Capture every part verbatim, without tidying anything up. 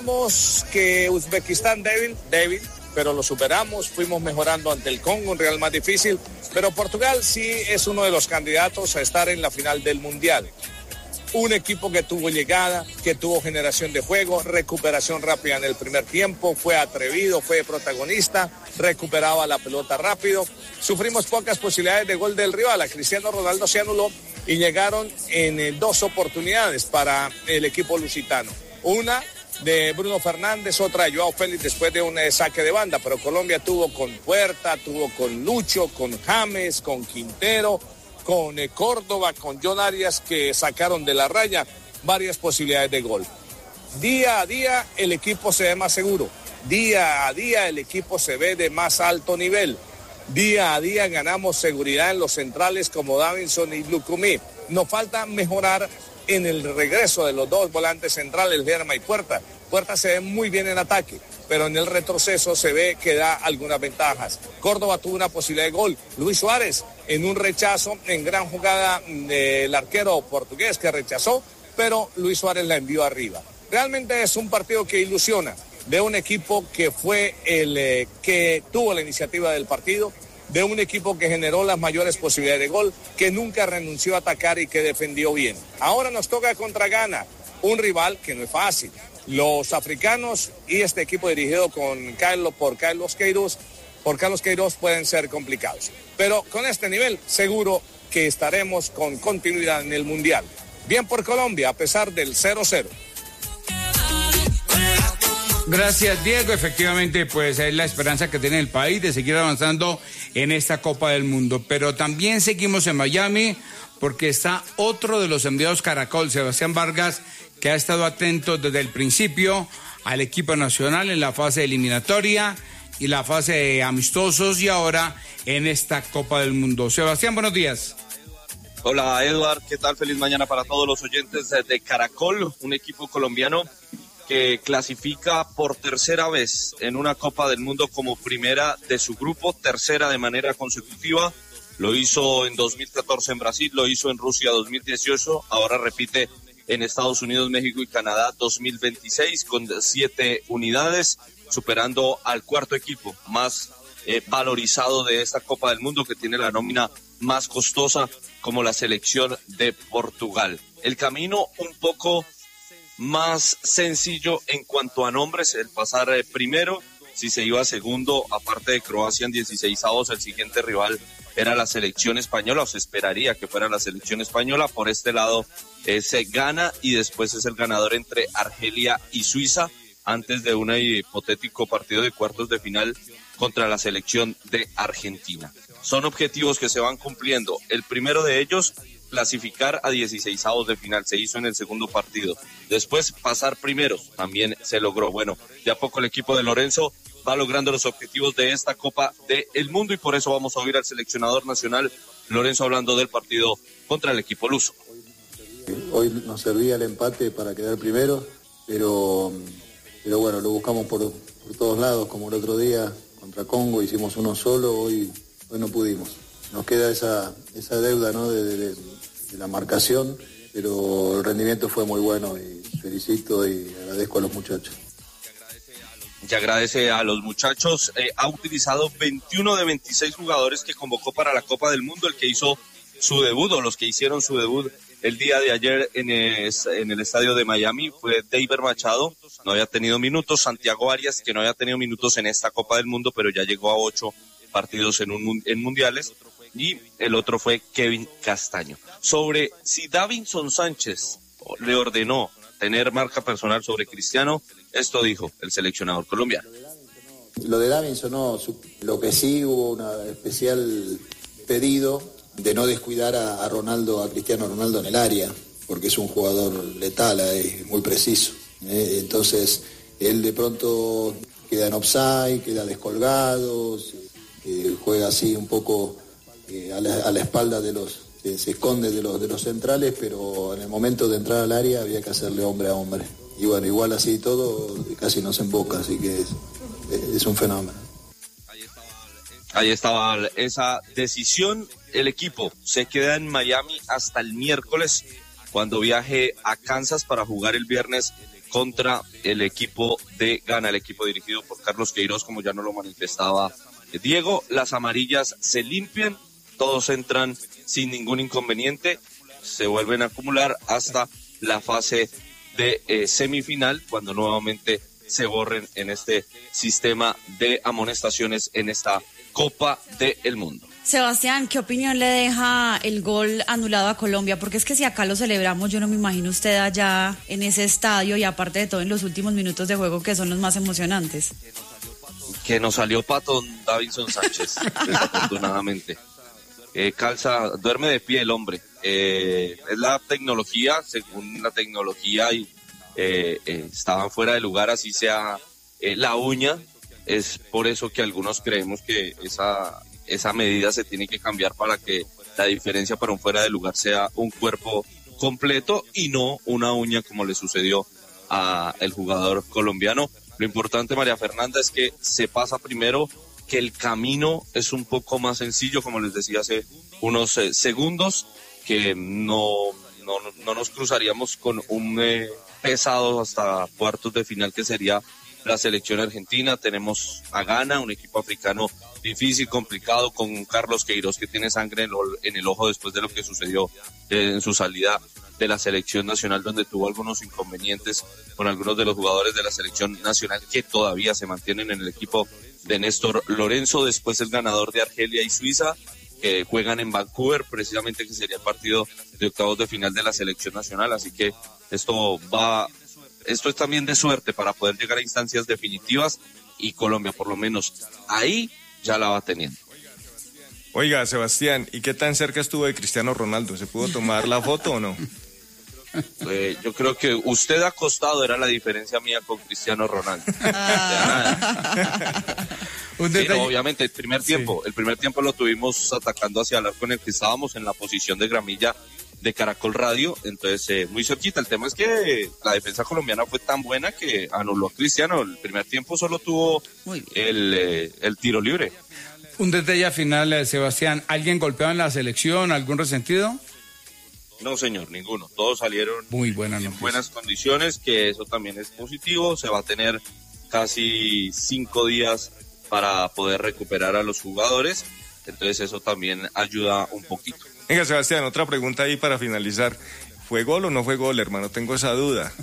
pensábamos que Uzbekistán débil, débil, pero lo superamos, fuimos mejorando ante el Congo, un rival más difícil, pero Portugal sí es uno de los candidatos a estar en la final del Mundial. Un equipo que tuvo llegada, que tuvo generación de juego, recuperación rápida en el primer tiempo, fue atrevido, fue protagonista, recuperaba la pelota rápido. Sufrimos pocas posibilidades de gol del rival, a Cristiano Ronaldo se anuló y llegaron en eh, dos oportunidades para el equipo lusitano. Una de Bruno Fernández, otra de Joao Félix después de un eh, saque de banda, pero Colombia tuvo con Puerta, tuvo con Lucho, con James, con Quintero, con eh, Córdoba, con John Arias, que sacaron de la raya varias posibilidades de gol. Día a día el equipo se ve más seguro, día a día el equipo se ve de más alto nivel, día a día ganamos seguridad en los centrales como Davinson y Lucumí. Nos falta mejorar en el regreso de los dos volantes centrales, Lerma y Puerta. Puerta se ve muy bien en ataque, pero en el retroceso se ve que da algunas ventajas. Córdoba tuvo una posibilidad de gol. Luis Suárez en un rechazo, en gran jugada del arquero portugués que rechazó, pero Luis Suárez la envió arriba. Realmente es un partido que ilusiona, de un equipo que fue el eh, que tuvo la iniciativa del partido, de un equipo que generó las mayores posibilidades de gol, que nunca renunció a atacar y que defendió bien. Ahora nos toca contra Ghana, un rival que no es fácil. Los africanos y este equipo dirigido con Carlos, por Carlos Queiroz, por Carlos Queiroz pueden ser complicados. Pero con este nivel seguro que estaremos con continuidad en el Mundial. Bien por Colombia a pesar del cero cero. Gracias, Diego. Efectivamente, pues es la esperanza que tiene el país de seguir avanzando en esta Copa del Mundo. Pero también seguimos en Miami porque está otro de los enviados Caracol, Sebastián Vargas, que ha estado atento desde el principio al equipo nacional en la fase eliminatoria y la fase de amistosos y ahora en esta Copa del Mundo. Sebastián, buenos días. Hola, Eduard, ¿qué tal? Feliz mañana para todos los oyentes de Caracol, un equipo colombiano que clasifica por tercera vez en una Copa del Mundo como primera de su grupo, tercera de manera consecutiva. Lo hizo en dos mil catorce en Brasil, lo hizo en Rusia dos mil dieciocho, ahora repite en Estados Unidos, México y Canadá dos mil veintiséis con siete unidades, superando al cuarto equipo más eh, valorizado de esta Copa del Mundo, que tiene la nómina más costosa como la selección de Portugal. El camino un poco más sencillo en cuanto a nombres, el pasar eh, primero, si se iba segundo, aparte de Croacia en dieciseisavos, el siguiente rival era la selección española, o se esperaría que fuera la selección española. Por este lado es eh, Ghana y después es el ganador entre Argelia y Suiza, antes de un hipotético partido de cuartos de final contra la selección de Argentina. Son objetivos que se van cumpliendo. El primero de ellos, clasificar a dieciseisavos de final, se hizo en el segundo partido. Después, pasar primeros, también se logró. Bueno, de a poco el equipo de Lorenzo va logrando los objetivos de esta Copa del Mundo y por eso vamos a oír al seleccionador nacional, Lorenzo, hablando del partido contra el equipo luso. Hoy nos servía el empate para quedar primero, pero, pero bueno, lo buscamos por, por todos lados, como el otro día contra Congo, hicimos uno solo, hoy, hoy no pudimos. Nos queda esa, esa deuda, ¿no? de, de, de la marcación, pero el rendimiento fue muy bueno y felicito y agradezco a los muchachos. Y agradece a los muchachos. Eh, ha utilizado veintiuno de veintiséis jugadores que convocó para la Copa del Mundo. El que hizo su debut, o los que hicieron su debut el día de ayer en el, en el estadio de Miami, fue David Machado, no había tenido minutos. Santiago Arias, que no había tenido minutos en esta Copa del Mundo, pero ya llegó a ocho partidos en, un, en mundiales. Y el otro fue Kevin Castaño. Sobre si Davinson Sánchez le ordenó tener marca personal sobre Cristiano, esto dijo el seleccionador colombiano. Lo de Davinson no, lo que sí hubo un especial pedido de no descuidar a, a Ronaldo, a Cristiano Ronaldo en el área, porque es un jugador letal, es muy preciso. ¿eh? Entonces, él de pronto queda en offside, queda descolgado, eh, juega así un poco eh, a, la, a la espalda de los, eh, se esconde de los, de los centrales, pero en el momento de entrar al área había que hacerle hombre a hombre. Y bueno, igual así todo, casi no se emboca, así que es, es un fenómeno. Ahí estaba esa decisión. El equipo se queda en Miami hasta el miércoles, cuando viaje a Kansas para jugar el viernes contra el equipo de Ghana, el equipo dirigido por Carlos Queiroz, como ya nos lo manifestaba Diego. Las amarillas se limpian, todos entran sin ningún inconveniente, se vuelven a acumular hasta la fase de eh, semifinal, cuando nuevamente se borren en este sistema de amonestaciones en esta Copa del Mundo. Sebastián, ¿qué opinión le deja el gol anulado a Colombia? Porque es que si acá lo celebramos, yo no me imagino usted allá en ese estadio y aparte de todo en los últimos minutos de juego que son los más emocionantes. Que nos salió patón Davinson Sánchez, desafortunadamente. Eh, calza, duerme de pie el hombre. Eh, es la tecnología, según la tecnología, y eh, eh, estaban fuera de lugar, así sea eh, la uña. Es por eso que algunos creemos que esa... esa medida se tiene que cambiar para que la diferencia para un fuera de lugar sea un cuerpo completo y no una uña como le sucedió a el jugador colombiano. Lo importante, María Fernanda, es que se pasa primero, que el camino es un poco más sencillo, como les decía hace unos eh, segundos, que no, no, no nos cruzaríamos con un eh, pesado hasta cuartos de final que sería la selección argentina. Tenemos a Ghana, un equipo africano difícil, complicado, con Carlos Queiroz, que tiene sangre en, lo, en el ojo después de lo que sucedió eh, en su salida de la selección nacional, donde tuvo algunos inconvenientes con algunos de los jugadores de la selección nacional que todavía se mantienen en el equipo de Néstor Lorenzo. Después el ganador de Argelia y Suiza, que juegan en Vancouver, precisamente, que sería el partido de octavos de final de la selección nacional. Así que esto va... Esto es también de suerte para poder llegar a instancias definitivas, y Colombia, por lo menos ahí, ya la va teniendo. Oiga, Sebastián, ¿y qué tan cerca estuvo de Cristiano Ronaldo? ¿Se pudo tomar la foto o no? Eh, yo creo que usted acostado era la diferencia mía con Cristiano Ronaldo. Ah. Un Sí, no, obviamente, el primer tiempo, sí. el primer tiempo lo tuvimos atacando hacia el arco en el que estábamos, en la posición de gramilla de Caracol Radio, entonces eh, muy cerquita. El tema es que la defensa colombiana fue tan buena que anuló a Cristiano. El primer tiempo solo tuvo el, eh, el tiro libre. Un detalle final, eh, Sebastián, ¿alguien golpeado en la selección, algún resentido? No, señor, ninguno. Todos salieron muy buena en buenas condiciones, que eso también es positivo. Se va a tener casi cinco días para poder recuperar a los jugadores, entonces eso también ayuda un poquito. Venga, Sebastián, otra pregunta ahí para finalizar. ¿Fue gol o no fue gol, hermano? Tengo esa duda.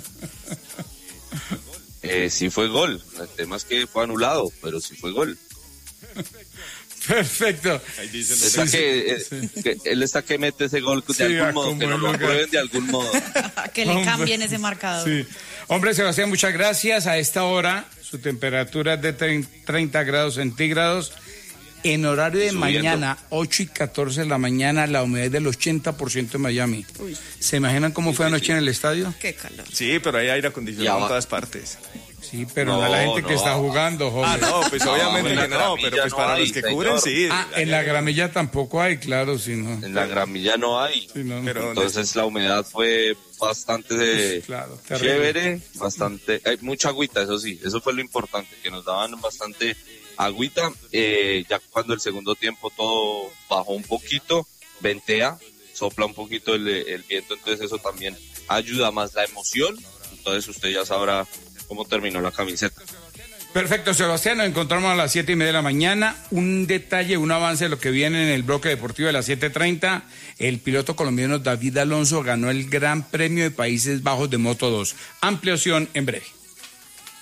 Eh, sí fue gol. El tema es que fue anulado, pero sí fue gol. Perfecto. Ahí dicen, está sí, que, sí. Eh, que él está que mete ese gol de sí, algún modo, que nos lo prueben de algún modo. Que le cambien ese marcador. Sí. Hombre, Sebastián, muchas gracias. A esta hora su temperatura es de treinta grados centígrados. En horario de Subiendo. Mañana, ocho y catorce de la mañana, la humedad es del ochenta por ciento en Miami. Uy. ¿Se imaginan cómo fue anoche en el estadio? Qué calor. Sí, pero hay aire acondicionado en todas partes. Sí, pero no, no a la gente no. que está jugando, joven. Ah, no, pues obviamente no, que no, pero pues no para hay, los que señor. Cubren, sí. Ah, en la gramilla tampoco hay, claro, sí, no. En la gramilla no hay. Sí, no, pero entonces la humedad fue bastante claro, chévere, bastante, hay mucha agüita, eso sí, eso fue lo importante, que nos daban bastante agüita. Eh, ya cuando el segundo tiempo todo bajó un poquito, ventea, sopla un poquito el, el viento, entonces eso también ayuda más la emoción. Entonces usted ya sabrá cómo terminó la camiseta. Perfecto, Sebastián, nos encontramos a las siete y media de la mañana. Un detalle, un avance de lo que viene en el bloque deportivo de las siete treinta. El piloto colombiano David Alonso ganó el Gran Premio de Países Bajos de Moto dos. Ampliación en breve.